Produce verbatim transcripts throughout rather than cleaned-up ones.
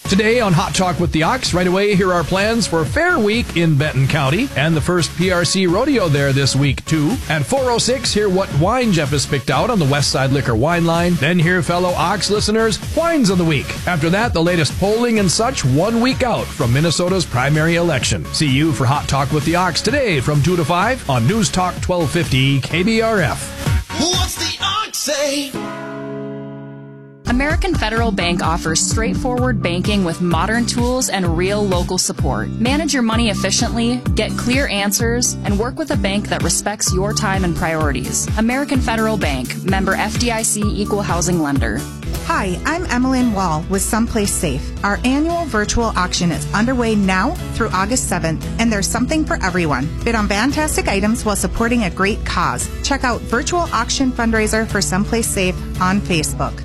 Today on Hot Talk with the Ox, right away, here are plans for Fair Week in Benton County and the first P R C rodeo there this week, too. At four oh six, hear what wine Jeff has picked out on the West Side Liquor Wine Line. Then hear fellow Ox listeners' wines of the week. After that, the latest polling and such one week out from Minnesota's primary election. See you for Hot Talk with the Ox today from two to five on News Talk twelve fifty K B R F. What's the Ox say? American Federal Bank offers straightforward banking with modern tools and real local support. Manage your money efficiently, get clear answers, and work with a bank that respects your time and priorities. American Federal Bank, member F D I C, equal housing lender. Hi, I'm Emmeline Wall with Someplace Safe. Our annual virtual auction is underway now through August seventh, and there's something for everyone. Bid on fantastic items while supporting a great cause. Check out Virtual Auction Fundraiser for Someplace Safe on Facebook.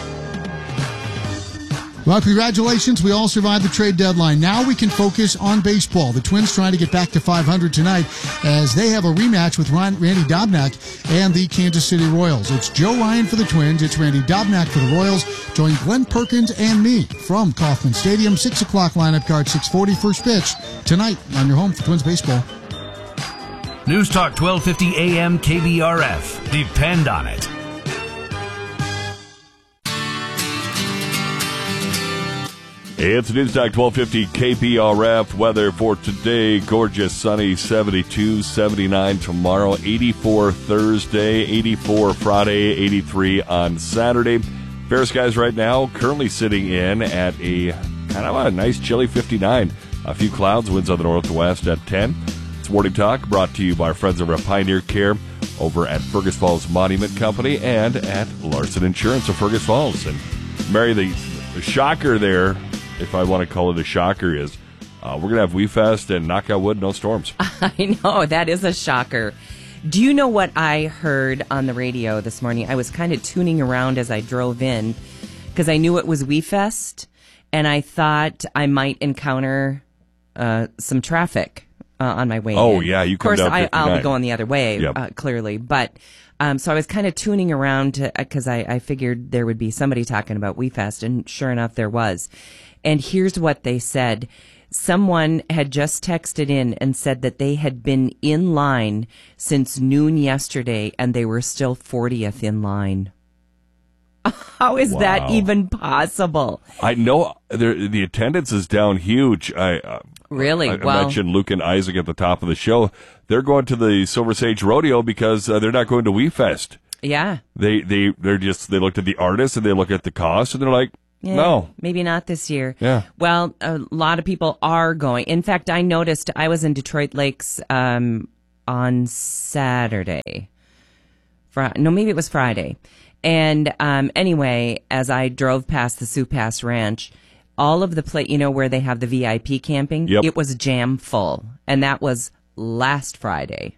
Well, congratulations. We all survived the trade deadline. Now we can focus on baseball. The Twins trying to get back to five hundred tonight as they have a rematch with Randy Dobnak and the Kansas City Royals. It's Joe Ryan for the Twins. It's Randy Dobnak for the Royals. Join Glenn Perkins and me from Kauffman Stadium. six o'clock lineup card, six forty first pitch tonight on your home for Twins baseball. News Talk twelve fifty A M K B R F. Depend on it. It's News Talk twelve fifty K P R F. Weather for today, gorgeous, sunny, seventy-two, seventy-nine tomorrow, eighty-four Thursday, eighty-four Friday, eighty-three on Saturday. Fair skies right now, currently sitting in at a kind of a nice chilly fifty-nine. A few clouds, winds on the northwest at ten. It's Morning Talk brought to you by our friends over at Pioneer Care over at Fergus Falls Monument Company and at Larson Insurance of Fergus Falls. And Mary, the, the shocker there, if I want to call it a shocker, is uh, we're going to have Wee Fest and, knock on wood, no storms. I know, that is a shocker. Do you know what I heard on the radio this morning? I was kind of tuning around as I drove in because I knew it was Wee Fest, and I thought I might encounter uh, some traffic uh, on my way Oh, in. yeah, you come Of course, down I, I'll be fifty-nine. going the other way, Yep. uh, clearly, but... Um, so I was kind of tuning around because I, I figured there would be somebody talking about Wee Fest, and sure enough, there was. And here's what they said. Someone had just texted in and said that they had been in line since noon yesterday, and they were still fortieth in line. How is Wow. that even possible? I know there, the attendance is down huge. I uh, Really? I, I Well- mentioned Luke and Isaac at the top of the show. They're going to the Silver Sage Rodeo because uh, they're not going to Wee Fest. Yeah. They they they're just they looked at the artists and they look at the cost and they're like, Yeah, no. maybe not this year. Yeah. Well, a lot of people are going. In fact, I noticed I was in Detroit Lakes um, on Saturday. Fri- no, maybe it was Friday. And um, anyway, as I drove past the Sioux Pass Ranch, all of the place, you know, where they have the V I P camping, Yep. it was jam full. And that was last Friday.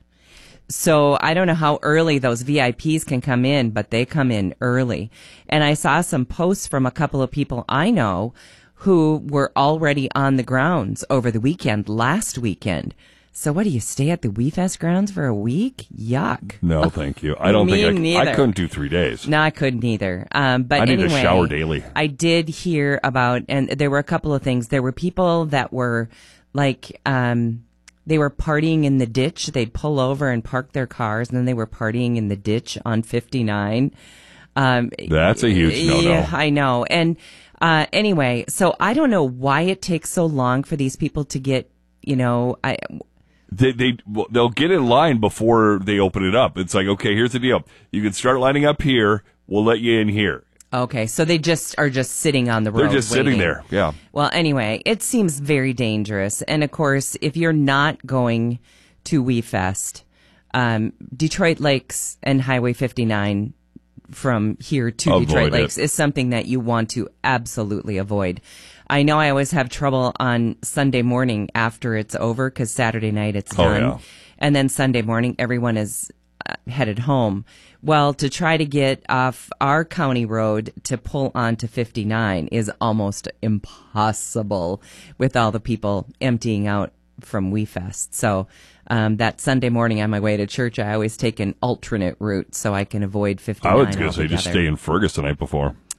So I don't know how early those V I Ps can come in, but they come in early. And I saw some posts from a couple of people I know who were already on the grounds over the weekend, last weekend. So what, do you stay at the Wee Fest grounds for a week? Yuck. No, thank you. I don't Me think I, c- I neither. couldn't do three days. No, I couldn't either. Um, but I need to anyway, shower daily. I did hear about, and there were a couple of things. There were people that were like, um, they were partying in the ditch. They'd pull over and park their cars, and then they were partying in the ditch on fifty-nine. Um, That's a huge no-no. Yeah, I know. And uh, anyway, so I don't know why it takes so long for these people to get, you know, I. They, they, well, they'll get in line before they open it up. It's like, okay, here's the deal. You can start lining up here. We'll let you in here. Okay, so they just are just sitting on the road. They're just sitting waiting. there. Yeah. Well, anyway, it seems very dangerous. And of course, if you're not going to Wee Fest, um, Detroit Lakes and Highway fifty-nine from here to Avoid Detroit it. Lakes is something that you want to absolutely avoid. I know I always have trouble on Sunday morning after it's over because Saturday night it's Oh, done. yeah. And then Sunday morning, everyone is uh, headed home. Well, to try to get off our county road to pull onto fifty-nine is almost impossible with all the people emptying out from Wee Fest. So um, that Sunday morning on my way to church, I always take an alternate route so I can avoid fifty-nine I was going to say altogether. just stay in Fergus the night before.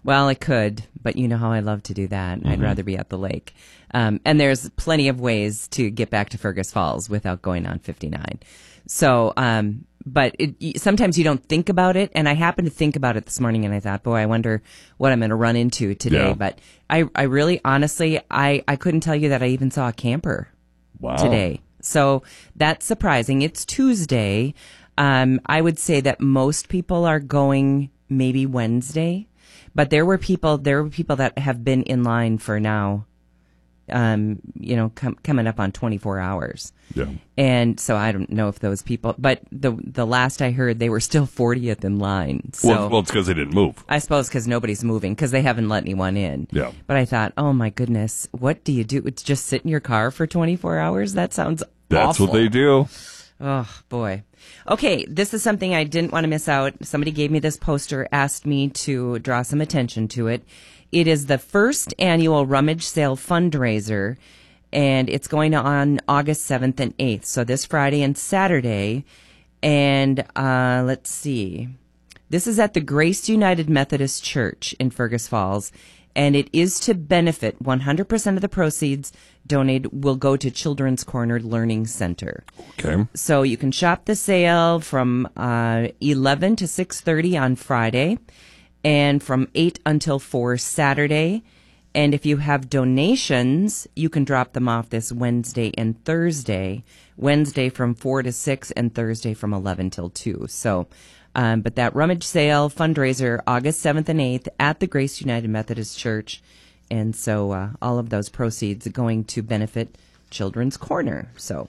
Well, I could, but you know how I love to do that. Mm-hmm. I'd rather be at the lake. Um, and there's plenty of ways to get back to Fergus Falls without going on fifty-nine. So, um, but it, sometimes you don't think about it. And I happened to think about it this morning, and I thought, boy, I wonder what I'm going to run into today. Yeah. But I, I really, honestly, I, I couldn't tell you that I even saw a camper wow. today. So that's surprising. It's Tuesday. Um, I would say that most people are going maybe Wednesday, but there were people, there were people that have been in line for now, um, you know, com- coming up on twenty-four hours. Yeah. And so I don't know if those people, but the, the last I heard, they were still fortieth in line. So Well, well it's because they didn't move. I suppose because nobody's moving, because they haven't let anyone in. Yeah. But I thought, oh my goodness, what do you do? It's just sit in your car for twenty-four hours? That sounds That's awful. what they do. Oh, boy. Okay, this is something I didn't want to miss out. Somebody gave me this poster, asked me to draw some attention to it. It is the first annual rummage sale fundraiser, and it's going on August seventh and eighth, so this Friday and Saturday. And uh, let's see. This is at the Grace United Methodist Church in Fergus Falls, and it is to benefit one hundred percent of the proceeds donated will go to Children's Corner Learning Center. Okay. So you can shop the sale from uh, eleven to six thirty on Friday, and from eight until four Saturday. And if you have donations, you can drop them off this Wednesday and Thursday. Wednesday from four to six and Thursday from eleven till two. So, um, but that rummage sale fundraiser, August seventh and eighth at the Grace United Methodist Church. And so uh, all of those proceeds are going to benefit Children's Corner. So,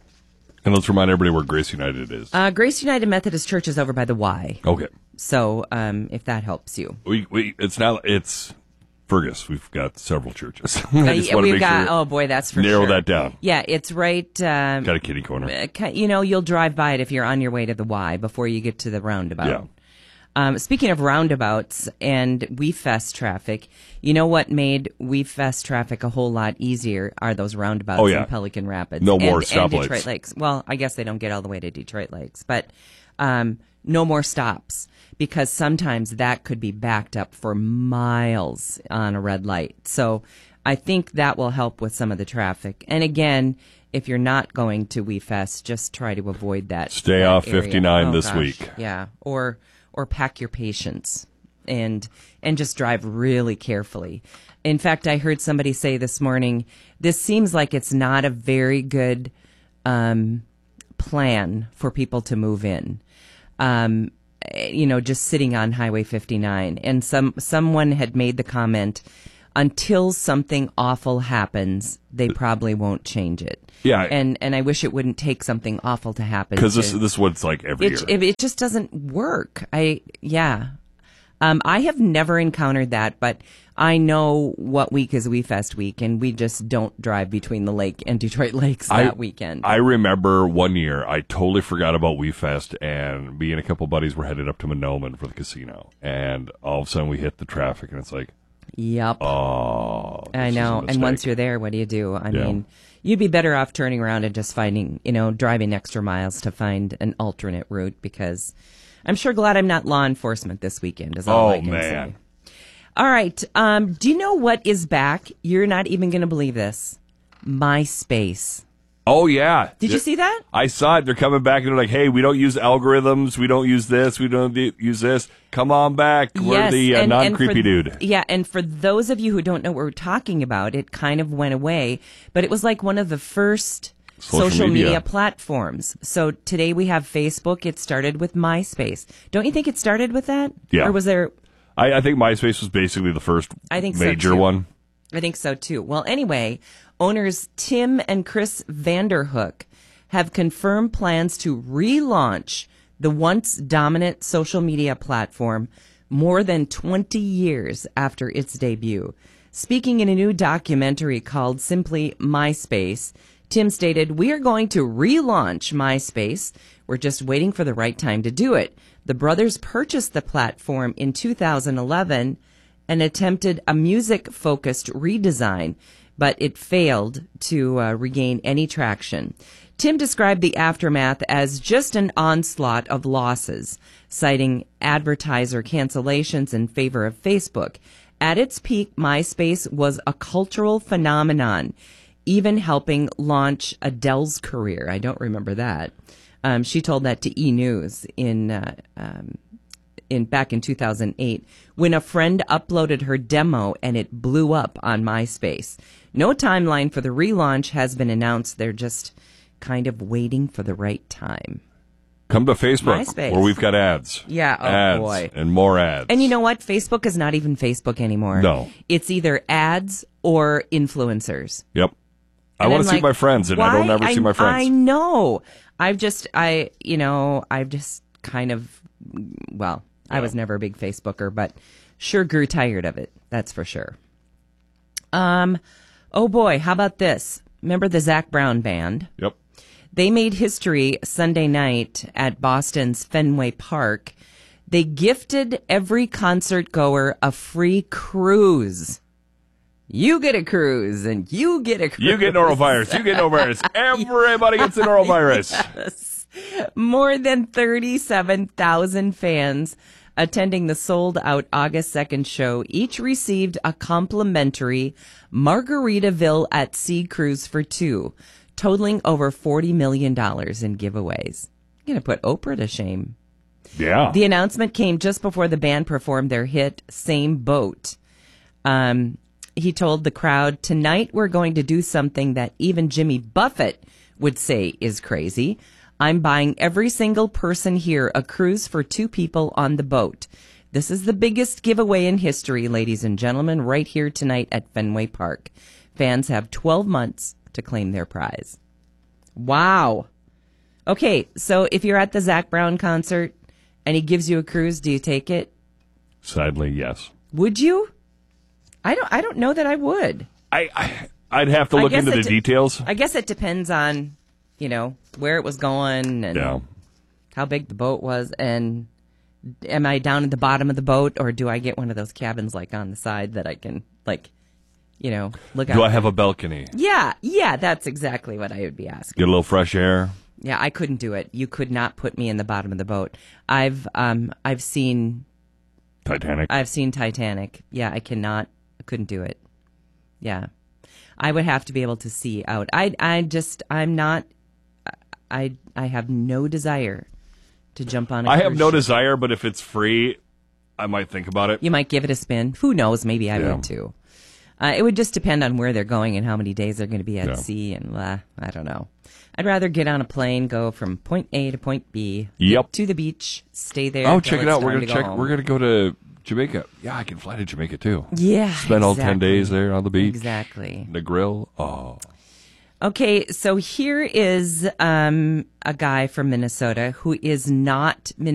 And let's remind everybody where Grace United is. uh, Grace United Methodist Church is over by the Y. Okay. So, um, if that helps you. We we it's now it's Fergus. We've got several churches. Uh, I just yeah, want to we've make got, sure oh boy, that's for narrow sure. that down. Yeah, it's right. Um, Got a kitty corner. uh, ki- you know, you'll drive by it if you're on your way to the Y before you get to the roundabout. Yeah. Um, speaking of roundabouts and WeFest traffic, you know what made WeFest traffic a whole lot easier are those roundabouts Oh, yeah. in Pelican Rapids. No and, more and stoplights. Detroit Lakes. Well, I guess they don't get all the way to Detroit Lakes, but um, no more stops, because sometimes that could be backed up for miles on a red light. So I think that will help with some of the traffic. And again, if you're not going to WeFest, just try to avoid that. Stay that off area. fifty-nine Oh, this gosh. week. Yeah, or or pack your patience and and just drive really carefully. In fact, I heard somebody say this morning, this seems like it's not a very good um, plan for people to move in. Um, you know, just sitting on Highway fifty-nine. And some someone had made the comment, until something awful happens, they probably won't change it. Yeah. And and I wish it wouldn't take something awful to happen. Because this to- this is what it's like every it, year. it, it just doesn't work. I yeah. Um, I have never encountered that, but I know what week is WeFest week, and we just don't drive between the lake and Detroit Lakes that I, weekend. I remember one year I totally forgot about WeFest, and me and a couple buddies were headed up to Monoman for the casino, and all of a sudden we hit the traffic, and it's like, yep. oh, this I is a know. And mistake. once you're there, what do you do? I Yeah. mean, you'd be better off turning around and just finding, you know, driving extra miles to find an alternate route, because I'm sure glad I'm not law enforcement this weekend is all Oh, I can man. say. All right. Um, do you know what is back? You're not even going to believe this. MySpace. Oh yeah, Did you see that? I saw it. They're coming back and they're like, "Hey, we don't use algorithms. We don't use this. We don't do- use this. Come on back. We're Yes, the uh, and- and non-creepy for- dude." Yeah, and for those of you who don't know what we're talking about, it kind of went away, but it was like one of the first Social social, media. media. platforms. So today we have Facebook. It started with MySpace. Don't you think it started with that? Yeah. Or was there? I, I think MySpace was basically the first I think so, major too. one. I think so too. Well, anyway, owners Tim and Chris Vanderhook have confirmed plans to relaunch the once dominant social media platform more than twenty years after its debut. Speaking in a new documentary called simply MySpace, Tim stated, "We are going to relaunch MySpace. We're just waiting for the right time to do it." The brothers purchased the platform in two thousand eleven and attempted a music-focused redesign. but it failed to uh, regain any traction. Tim described the aftermath as just an onslaught of losses, citing advertiser cancellations in favor of Facebook. At its peak, MySpace was a cultural phenomenon, even helping launch Adele's career. I don't remember that. Um, she told that to E! News in uh, um, in back in two thousand eight, when a friend uploaded her demo and it blew up on MySpace. No timeline for the relaunch has been announced. They're just kind of waiting for the right time. Come to Facebook, MySpace. where we've got ads. Yeah, oh ads boy. And more ads. And you know what? Facebook is not even Facebook anymore. No. It's either ads or influencers. Yep. I And want I'm to see like, my friends, and I don't why? ever see my I friends. know. I've just, I, you know, I've just kind of, well, I was never a big Facebooker, but sure grew tired of it. That's for sure. Um, oh boy, how about this? Remember the Zac Brown Band? Yep. They made history Sunday night at Boston's Fenway Park. They gifted every concert goer a free cruise. You get a cruise, and you get a cruise. You get norovirus. You get norovirus. Everybody gets the norovirus. Yes. More than thirty-seven thousand fans attending the sold-out August second show each received a complimentary Margaritaville at Sea cruise for two, totaling over forty million dollars in giveaways. You're going to put Oprah to shame. Yeah. The announcement came just before the band performed their hit, Same Boat. Um, he told the crowd, "Tonight we're going to do something that even Jimmy Buffett would say is crazy. I'm buying every single person here a cruise for two people on the boat. This is the biggest giveaway in history, ladies and gentlemen, right here tonight at Fenway Park. Fans have twelve months to claim their prize." Wow. Okay, so if you're at the Zac Brown concert and he gives you a cruise, do you take it? Sadly, yes. Would you? I don't. I don't know that I would. I, I I'd have to I look guess into the it de- details. I guess it depends on, you know, where it was going and Yeah. how big the boat was, and am I down at the bottom of the boat, or do I get one of those cabins like on the side that I can like, you know, look out? Do I have a balcony? Yeah, yeah, that's exactly what I would be asking. Get a little fresh air. Yeah, I couldn't do it. You could not put me in the bottom of the boat. I've um I've seen Titanic. I've seen Titanic. Yeah, I cannot. I couldn't do it. Yeah, I would have to be able to see out. I I just I'm not. I I have no desire to jump on. A I have cruise no ship. desire, but if it's free, I might think about it. You might give it a spin. Who knows? Maybe I Yeah. would too. Uh, it would just depend on where they're going and how many days they're going to be at Yeah. sea, and uh, I don't know. I'd rather get on a plane, go from point A to point B, Yep. to the beach, stay there. Oh, until check it it's out. We're time gonna to check. go home. We're gonna go to Jamaica. Yeah, I can fly to Jamaica too. Yeah, Spend all ten exactly. days there on the beach. Exactly. The grill. Oh. Okay, so here is um, a guy from Minnesota who is not